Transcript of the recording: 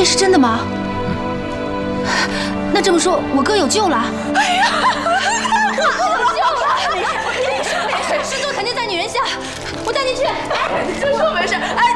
这是真的吗？那这么说，我哥有救了？哎呀，我哥有救了！没事，失踪肯定在女人下，我带你去。 就说没事，哎，